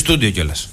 στούντιο κιόλας.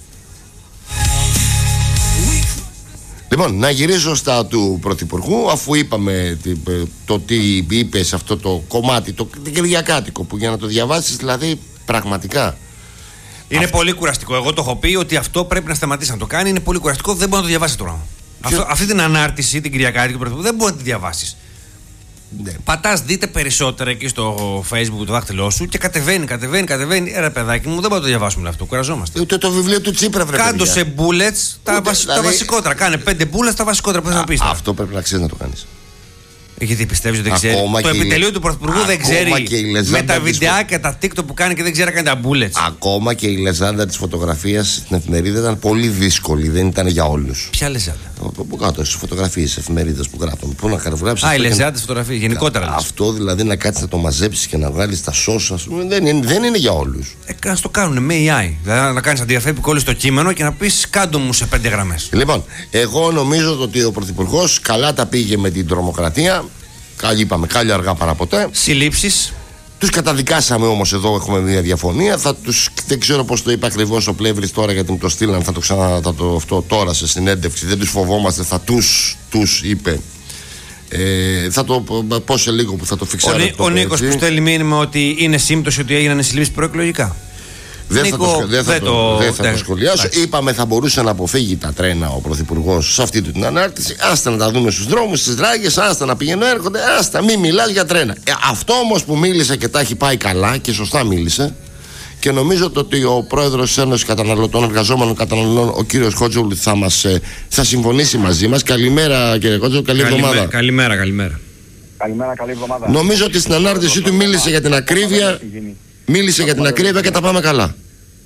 Λοιπόν, να γυρίσω στα του Πρωθυπουργού, αφού είπαμε το τι είπε σε αυτό το κομμάτι, το κυριακάτικο, που για να το διαβάσεις, δηλαδή πραγματικά. Είναι πολύ κουραστικό. Εγώ το έχω πει ότι αυτό πρέπει να σταματήσει να το κάνει. Είναι πολύ κουραστικό, δεν μπορεί να το διαβάσει τώρα. Αυτή την ανάρτηση, την κυριακάτικη του Πρωθυπουργού, δεν μπορεί να τη διαβάσει. Ναι. Πατάς, δείτε περισσότερα εκεί στο Facebook το δάχτυλό σου και κατεβαίνει. Ρε παιδάκι μου, δεν μπορούμε να το διαβάσουμε αυτό. Κουραζόμαστε. Ούτε το βιβλίο του Τσίπρα βρε. Κάντο σε bullets τα βασικότερα. Κάνε 5 bullets τα βασικότερα που θες να πεις. Αυτό πρέπει να ξέρεις να το κάνεις. Γιατί πιστεύεις ότι δεν ξέρει. Το επιτελείο του Πρωθυπουργού δεν ξέρει. Με τα βιντεάκια, τα TikTok που κάνει και δεν ξέρει να κάνει τα bullets. Ακόμα και η λεζάντα της φωτογραφίας στην εφημερίδα ήταν πολύ δύσκολη. Δεν ήταν για όλους. Ποια λεζάντα? Από κάτω στις φωτογραφίες της εφημερίδας που γράφουν. Πού να γράψεις. Η λεζάντα της φωτογραφίας, γενικότερα. Αυτό δηλαδή να κάτσεις να το μαζέψεις και να βγάλεις τα σώσα σου. Δεν είναι για όλους. Να το κάνουν με AI. Δηλαδή να κάνεις αντιγραφή κόλλη στο κείμενο και να πεις κάντο μου σε 5 γραμμές. Λοιπόν, εγώ νομίζω ότι ο Πρωθυπουργός καλά τα πήγε με την τρομοκρατία. Είπαμε, κάλλιο αργά παρά ποτέ. Συλλήψεις. Τους καταδικάσαμε όμως, εδώ έχουμε μια διαφωνία. Δεν ξέρω πώς το είπε ακριβώς ο Πλεύρης τώρα, γιατί μου το στείλαν. Αυτό τώρα σε συνέντευξη. Δεν τους φοβόμαστε, θα τους είπε. Θα το πω σε λίγο που θα το φιξάρω. Ο Νίκος που στέλνει μήνυμα ότι είναι σύμπτωση ότι έγιναν συλλήψεις προεκλογικά. Δεν θα το σχολιάσω. Είπαμε θα μπορούσε να αποφύγει τα τρένα ο Πρωθυπουργός σε αυτή την ανάρτηση. Άστα να τα δούμε στους δρόμους, στις ράγες, άστα να πηγαίνουν έρχονται, άστα μην μιλάς για τρένα. Αυτό όμως που μίλησε και τα έχει πάει καλά και σωστά μίλησε, και νομίζω ότι ο πρόεδρος της Ένωσης Καταναλωτών, Εργαζόμενων Καταναλωτών, ο κύριος Χότζογλου, θα συμφωνήσει μαζί μας. Καλημέρα κύριε Χότζογλου, καλή εβδομάδα. Καλημέρα. Καλή εβδομάδα. Νομίζω ότι στην ανάρτησή του μίλησε για την ακρίβεια. Μίλησε για την ακρίβεια και τα πάμε καλά.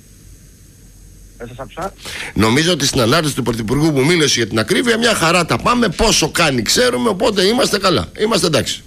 Νομίζω ότι στην ανάρτηση του Πρωθυπουργού που μίλησε για την ακρίβεια, μια χαρά τα πάμε. Πόσο κάνει ξέρουμε, οπότε είμαστε καλά. Είμαστε εντάξει.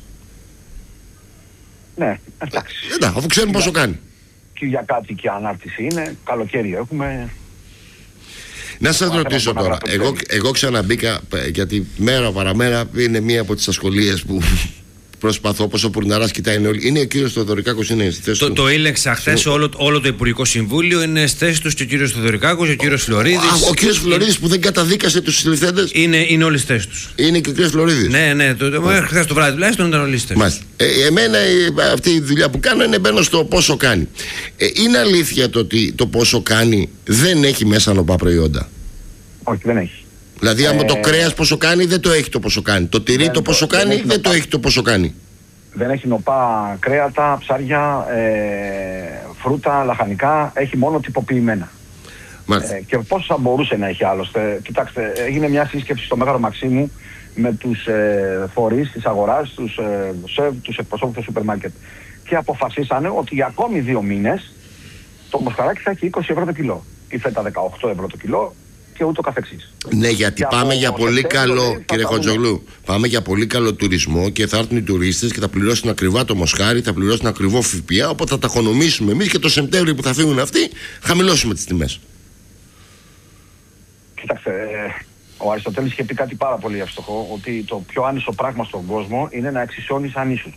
Ναι, εντάξει. Αφού ξέρουμε πόσο κάνει. Κυριακάτικη ανάρτηση είναι, καλοκαίρι έχουμε. Να σας ρωτήσω τώρα. Εγώ ξαναμπήκα, γιατί μέρα παραμέρα είναι μία από τις ασχολίες που προσπαθώ, όπως ο Πουρναράς κοιτάει όλοι. Είναι ο κύριος Θεοδωρικάκος, είναι στη θέση του. Το ήλεξα χθες, όλο το Υπουργικό Συμβούλιο είναι στη θέση τους, και ο κύριος Θεοδωρικάκος και ο κύριος Φλωρίδης. Ο κύριος Φλωρίδης που δεν καταδίκασε τους συλληφθέντες. Είναι όλοι στη θέση τους. Είναι και ο κύριος Φλωρίδης. Ναι. Χθες το βράδυ τουλάχιστον ήταν όλοι στη θέση. Εμένα αυτή η δουλειά που κάνω είναι μπαίνω στο πόσο κάνει. Είναι αλήθεια το ότι το πόσο κάνει δεν έχει μέσα νοπά προϊόντα? Όχι, δεν έχει. Δηλαδή, άμα το κρέας πόσο κάνει, δεν το έχει το πόσο κάνει. Το τυρί το πόσο κάνει, δεν το έχει το πόσο κάνει. Δεν έχει νοπά κρέατα, ψάρια, φρούτα, λαχανικά. Έχει μόνο τυποποιημένα. Και πώς θα μπορούσε να έχει άλλωστε? Κοιτάξτε, έγινε μια σύσκεψη στο Μέγαρο Μαξίμου με τους φορείς της αγοράς, τους εκπροσώπους του σούπερ μάρκετ. Και αποφασίσανε ότι για ακόμη 2 μήνες το μοσχαράκι θα έχει 20 ευρώ το κιλό. Η φέτα 18 ευρώ το κιλό. Και ούτω καθεξής. Ναι, γιατί πάμε για πολύ καλό, κύριε Χοτζογλού, πάμε για πολύ καλό τουρισμό και θα έρθουν οι τουρίστες και θα πληρώσουν ακριβά το μοσχάρι, θα πληρώσουν ακριβό ΦΠΑ, οπότε θα τα οικονομήσουμε εμείς και το Σεπτέμβριο που θα φύγουν αυτοί, χαμηλώσουμε τις τιμές. Κοιτάξτε, ο Αριστοτέλης είχε πει κάτι πάρα πολύ εύστοχο, ότι το πιο άνισο πράγμα στον κόσμο είναι να εξισώνεις ανίσους.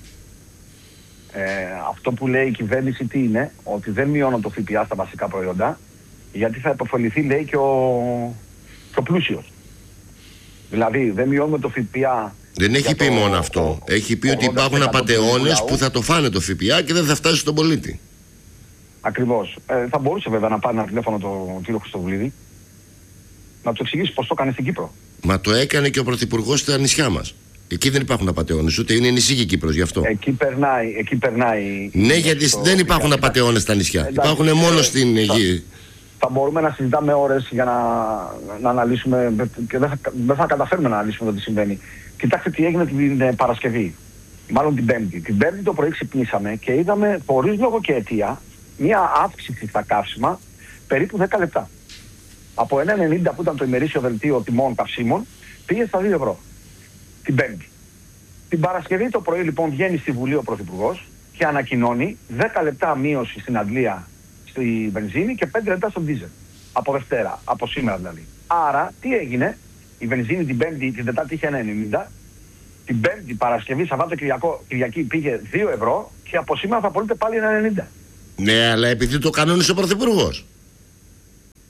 Αυτό που λέει η κυβέρνηση τι είναι? Ότι δεν μειώνω το ΦΠΑ στα βασικά προϊόντα, γιατί θα υποφεληθεί, λέει, και ο πλούσιος. Δηλαδή δεν μειώνουμε το ΦΠΑ. Δεν έχει πει μόνο αυτό. Έχει πει ότι υπάρχουν απατεώνες που θα το φάνε το ΦΠΑ και δεν θα φτάσει στον πολίτη. Ακριβώς. Θα μπορούσε βέβαια να πάρει ένα τηλέφωνο τον κύριο Χριστοβουλίδη να του εξηγήσει πώς το έκανε στην Κύπρο. Μα το έκανε και ο Πρωθυπουργός στα νησιά μας. Εκεί δεν υπάρχουν απατεώνες, ούτε είναι νησί και Κύπρος γι' αυτό. Εκεί περνάει. Ναι, γιατί δεν υπάρχουν απατεώνες στα νησιά. Υπάρχουν μόνο στην γη. Θα μπορούμε να συζητάμε ώρες για να αναλύσουμε και δεν θα καταφέρουμε να αναλύσουμε το τι συμβαίνει. Κοιτάξτε τι έγινε την Παρασκευή, μάλλον την Πέμπτη. Την Πέμπτη το πρωί ξυπνήσαμε και είδαμε χωρίς λόγο και αιτία μία αύξηση στα καύσιμα περίπου 10 λεπτά. Από 1,90 που ήταν το ημερήσιο δελτίο τιμών καυσίμων πήγε στα 2 ευρώ την Πέμπτη. Την Παρασκευή το πρωί λοιπόν βγαίνει στη Βουλή ο Πρωθυπουργός και ανακοινώνει 10 λεπτά μείωση στην Αγγλία στη βενζίνη και 5 λεπτά στο ντίζελ. Από Δευτέρα, από σήμερα δηλαδή. Άρα, τι έγινε? Η βενζίνη την Πέμπτη, την Τετάρτη είχε 1,90. Την Πέμπτη, Παρασκευή, Σαββάτο, Κυριακή πήγε 2 ευρώ και από σήμερα θα πωλείται πάλι 1,90. Ναι, αλλά επειδή το κανόνισε ο Πρωθυπουργός.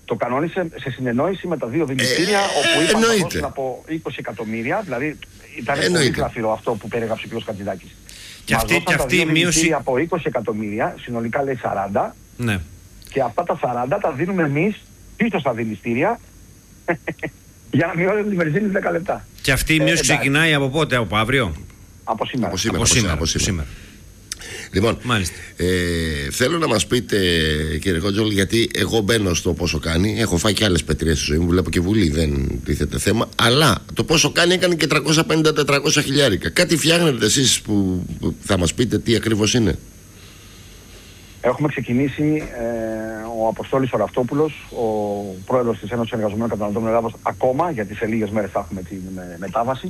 Το κανόνισε σε συνεννόηση με τα δύο δηληστήρια, όπου είπαν να δώσουν από 20 εκατομμύρια, δηλαδή ήταν πολύ γλαφυρό αυτό που περιέγραψε ο κ. Καντζηδάκης. Και αυτή η μείωση από 20 εκατομμύρια, συνολικά λέει 40, ναι. Και αυτά τα 40 τα δίνουμε εμείς πίσω στα δηληστήρια για να μειώνουμε τη βενζίνη 10 λεπτά. Και αυτή η μείωση ξεκινάει από πότε, από αύριο? Από σήμερα. Λοιπόν, θέλω να μας πείτε, κύριε Κόντζολ, γιατί εγώ μπαίνω στο πόσο κάνει. Έχω φάει και άλλες πετρίες στη ζωή μου, βλέπω και Βουλή, δεν τίθεται θέμα. Αλλά το πόσο κάνει έκανε και 350-400 χιλιάρικα. Κάτι φτιάχνετε εσείς που θα μας πείτε τι ακριβώς είναι? Έχουμε ξεκινήσει, ο Αποστόλης ο Ραυτόπουλος, ο πρόεδρος της Ένωσης Εργαζομένων Καταναλωτών Ελλάδος, ακόμα, γιατί σε λίγες μέρες θα έχουμε την μετάβαση,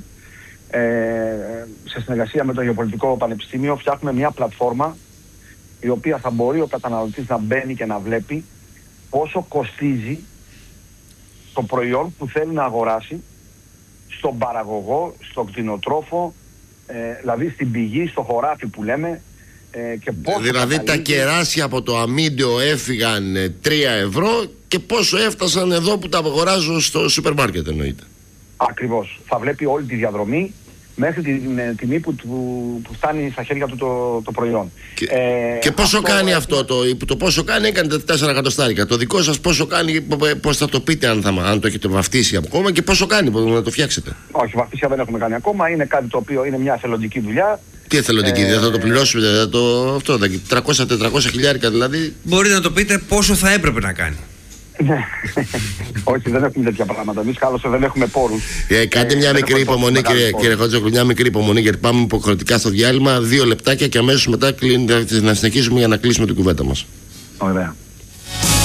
σε συνεργασία με το Γεωπολιτικό Πανεπιστήμιο φτιάχνουμε μια πλατφόρμα η οποία θα μπορεί ο καταναλωτής να μπαίνει και να βλέπει πόσο κοστίζει το προϊόν που θέλει να αγοράσει στον παραγωγό, στον κτηνοτρόφο, δηλαδή στην πηγή, στο χωράφι που λέμε, και πόσο δηλαδή τα κεράσια από το αμίντιο έφυγαν 3 ευρώ και πόσο έφτασαν εδώ που τα αγοράζω στο σούπερ μάρκετ, εννοείται. Ακριβώς. Θα βλέπει όλη τη διαδρομή μέχρι την τιμή που φτάνει στα χέρια του το προϊόν. Και πόσο κάνει αυτό, το πόσο κάνει έκανε 4 εκατοστάρικα. Το δικό σας πόσο κάνει, πώς θα το πείτε αν το έχετε βαφτίσει ακόμα, και πόσο κάνει, να το φτιάξετε? Όχι, βαφτίσια δεν έχουμε κάνει ακόμα, είναι κάτι το οποίο είναι μια εθελοντική δουλειά. Τι εθελοντική, δεν θα το πληρώσουμε, αυτό, 300-400 χιλιάρικα δηλαδή. Μπορείτε να το πείτε πόσο θα έπρεπε να κάνει? Όχι, δεν έχουμε τέτοια πράγματα. Εμείς κάλωσε δεν έχουμε πόρους. Κάντε μια μικρή υπομονή, κύριε Χότζοκλου, μια μικρή υπομονή, γιατί πάμε υποχρεωτικά στο διάλειμμα. 2 λεπτάκια και αμέσως μετά να συνεχίσουμε για να κλείσουμε την κουβέντα μας. Ωραία.